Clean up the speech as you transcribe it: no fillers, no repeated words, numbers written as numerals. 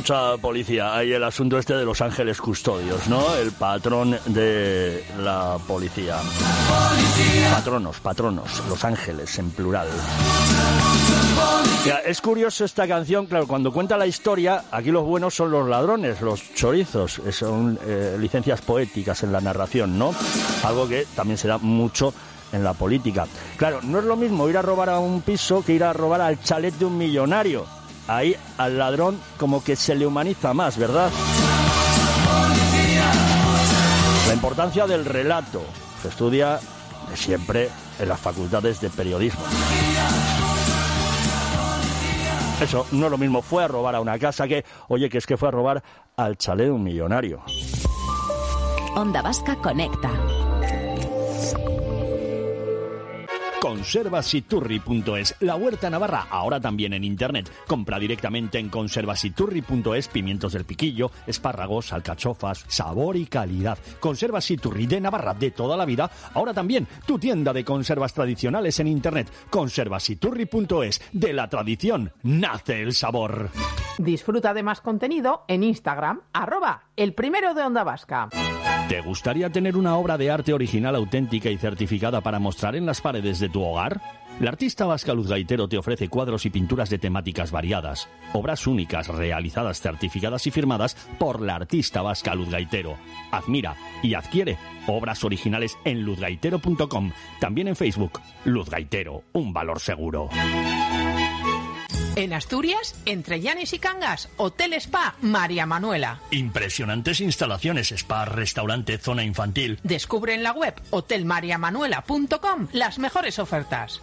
mucha policía. Hay el asunto este de los ángeles custodios, ¿no? El patrón de la policía. Patronos, los ángeles en plural. Mira, es curioso esta canción, claro, cuando cuenta la historia, aquí los buenos son los ladrones, los chorizos, son licencias poéticas en la narración, ¿no? Algo que también se da mucho en la política. Claro, no es lo mismo ir a robar a un piso que ir a robar al chalet de un millonario. Ahí al ladrón como que se le humaniza más, ¿verdad? La importancia del relato se estudia de siempre en las facultades de periodismo. Eso, no es lo mismo, fue a robar a una casa que, oye, que es que fue a robar al chalet de un millonario. Onda Vasca Conecta. Conservasiturri.es, la huerta navarra, ahora también en internet. Compra directamente en conservasiturri.es pimientos del piquillo, espárragos, alcachofas, sabor y calidad. Conservasiturri de Navarra de toda la vida, ahora también tu tienda de conservas tradicionales en internet. Conservasiturri.es, de la tradición nace el sabor. Disfruta de más contenido en Instagram, @elprimero de Onda Vasca. ¿Te gustaría tener una obra de arte original, auténtica y certificada para mostrar en las paredes de tu hogar? La artista vasca Luz Gaitero te ofrece cuadros y pinturas de temáticas variadas, obras únicas, realizadas, certificadas y firmadas por la artista vasca Luz Gaitero. Admira y adquiere obras originales en luzgaitero.com, también en Facebook. Luz Gaitero, un valor seguro. En Asturias, entre Llanes y Cangas, Hotel Spa María Manuela. Impresionantes instalaciones, spa, restaurante, zona infantil. Descubre en la web hotelmariamanuela.com las mejores ofertas.